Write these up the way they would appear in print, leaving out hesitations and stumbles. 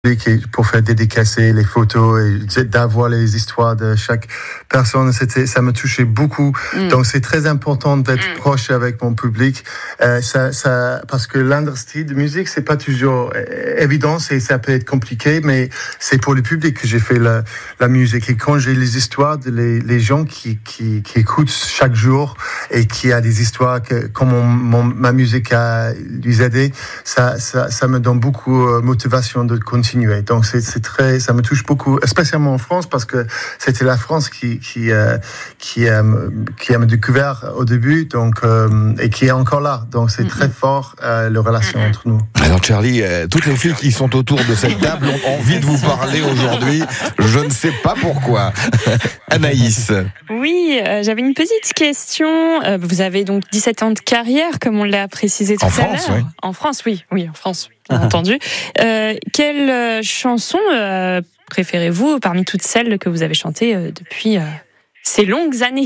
pour faire dédicacer les photos et d'avoir les histoires de chaque personne. Ça me touchait beaucoup. Donc c'est très important d'être proche avec mon public. Parce que l'industrie de musique, c'est pas toujours évident, ça peut être compliqué, mais c'est pour le public que j'ai fait la musique. Et quand j'ai les histoires les gens qui écoutent chaque jour et qui a des histoires comment ma musique a lui aidé, ça me donne beaucoup motivation de continuer. Donc ça me touche beaucoup, spécialement en France, parce que c'était la France qui m'a découvert au début, donc et qui est encore là. Donc c'est très fort la relation entre nous. Alors Charlie, toutes les filles qui sont autour de cette table ont envie de vous parler aujourd'hui. Je ne sais pas pourquoi. Anaïs. Oui, j'avais une petite question. Vous avez donc 17 ans de carrière, comme on l'a précisé tout à l'heure. Oui. En France, oui, en France, bien entendu. Quelle chanson préférez-vous parmi toutes celles que vous avez chantées depuis ces longues années?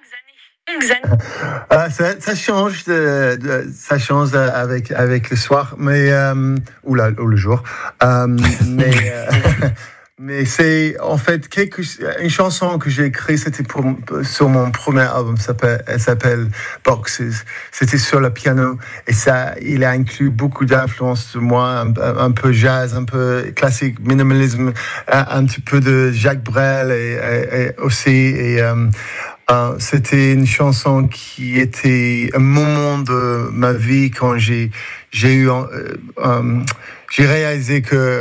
Ça change, ça change avec le soir, mais ou le jour. Mais c'est en fait une chanson que j'ai écrite, c'était sur mon premier album, elle s'appelle Boxes. C'était sur le piano et il a inclus beaucoup d'influences de moi, un peu jazz, un peu classique, minimalisme, un petit peu de Jacques Brel et aussi c'était une chanson qui était un moment de ma vie quand j'ai réalisé que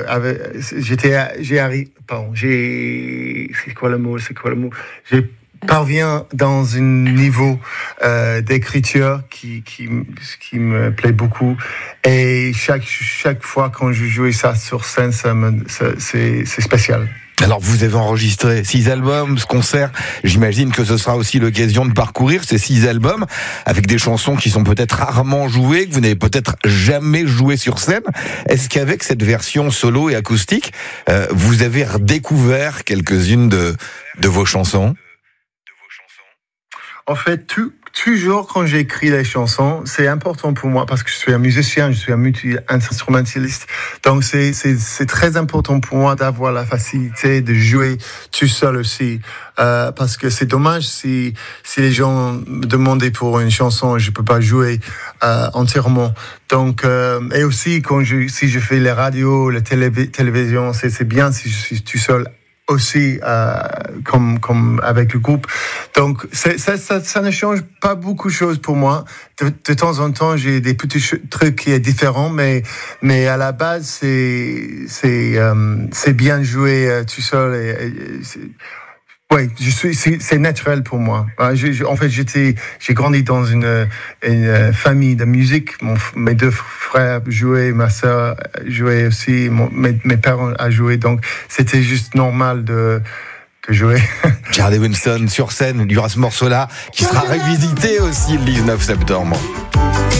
j'ai parviens dans un niveau d'écriture qui me plaît beaucoup, et chaque fois quand je jouais ça sur scène, c'est spécial. Alors vous avez enregistré 6 albums, ce concert, j'imagine que ce sera aussi l'occasion de parcourir ces 6 albums avec des chansons qui sont peut-être rarement jouées, que vous n'avez peut-être jamais jouées sur scène. Est-ce qu'avec cette version solo et acoustique, vous avez redécouvert quelques-unes de vos chansons? En fait, toujours quand j'écris les chansons, c'est important pour moi parce que je suis un musicien, je suis un multi-instrumentaliste. Donc c'est très important pour moi d'avoir la facilité de jouer tout seul aussi. Parce que c'est dommage si les gens me demandaient pour une chanson, je peux pas jouer entièrement. Donc et aussi si je fais les radios, la télévision, c'est bien si je suis tout seul aussi comme avec le groupe. Donc ça ne change pas beaucoup de choses pour moi. De temps en temps, j'ai des petits trucs qui sont différents, mais à la base c'est bien jouer tout seul ouais, c'est naturel pour moi. En fait, j'ai grandi dans une famille de musique. Mes 2 frères jouaient, ma sœur jouait aussi, mes parents ont joué, donc c'était juste normal de jouer. Charlie Winston sur scène, il y aura ce morceau-là qui sera révisité aussi le 19 septembre.